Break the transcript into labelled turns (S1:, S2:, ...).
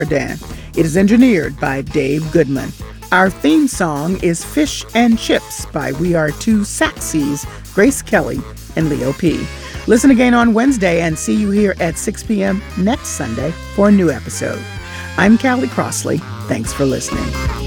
S1: Dan. It is engineered by Dave Goodman. Our theme song is Fish and Chips by We Are Two Saxies, Grace Kelly and Leo P. Listen again on Wednesday and see you here at 6 p.m. next Sunday for a new episode. I'm Callie Crossley. Thanks for listening.